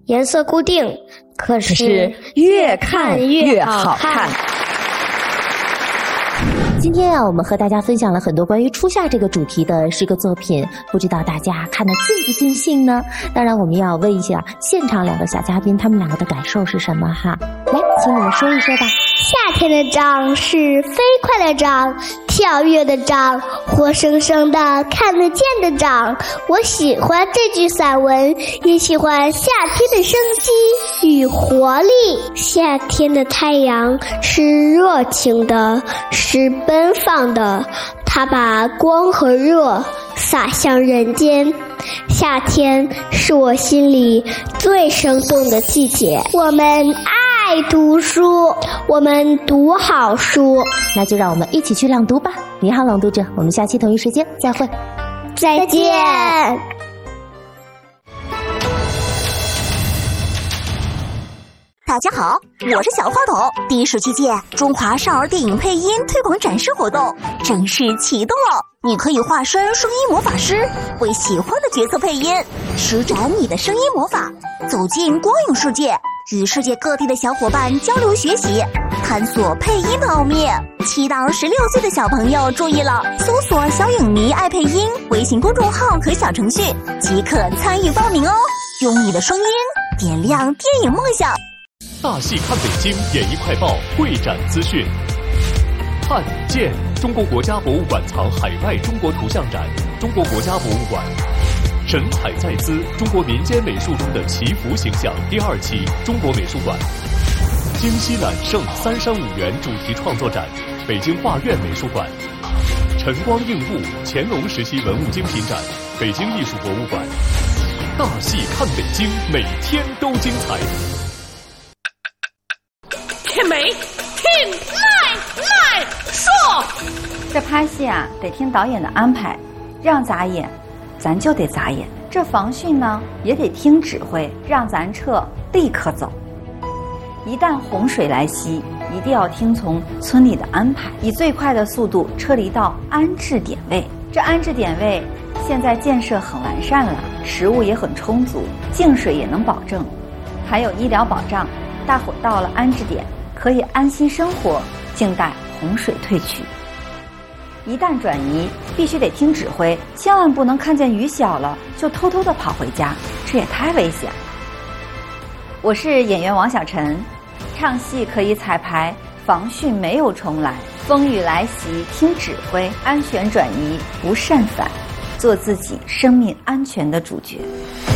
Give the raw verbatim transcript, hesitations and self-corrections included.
颜色固定，可是可是越看越好看。今天啊，我们和大家分享了很多关于初夏这个主题的诗歌作品，不知道大家看得尽不尽兴呢？当然，我们要问一下现场两个小嘉宾，他们两个的感受是什么哈？来，请你们说一说吧。 夏天的仗是飞快的仗，跳跃的仗，活生生的看得见的仗。我喜欢这句散文，也喜欢夏天的生机与活力。夏天的太阳是热情的，是奔放的，它把光和热洒向人间。夏天是我心里最生动的季节，我们爱读书，我们读好书。 那就让我们一起去朗读吧。你好，朗读者，我们下期同一时间再会。 再见。 大家好，我是小花筒。第十七届中华少儿电影配音推广展示活动正式启动了，你可以化身声音魔法师，为喜欢的角色配音，施展你的声音魔法，走进光影世界，与世界各地的小伙伴交流学习，探索配音的奥秘。七到十六岁的小朋友注意了，搜索小影迷爱配音微信公众号和小程序即可参与报名哦，用你的声音点亮电影梦想。 大戏看北京演艺快报会展资讯。看见中国国家博物馆藏海外中国图像展，中国国家博物馆神采在兹中国民间美术中的祈福形象第二期中国美术馆，京西揽胜三山五园主题创作展北京画院美术馆，晨光映雾乾隆时期文物精品展北京艺术博物馆。大戏看北京，每天都精彩。 天梅，听来来说， 这拍戏啊，得听导演的安排，让咱演，咱就得咋演。这防汛呢，也得听指挥，让咱撤，立刻走。一旦洪水来袭，一定要听从村里的安排，以最快的速度撤离到安置点位。这安置点位现在建设很完善了，食物也很充足，净水也能保证，还有医疗保障。大伙到了安置点，可以安心生活，静待洪水退去。一旦转移，必须得听指挥，千万不能看见雨小了就偷偷的跑回家，这也太危险。我是演员王小晨，唱戏可以彩排，防汛没有重来，风雨来袭听指挥，安全转移不擅返，做自己生命安全的主角。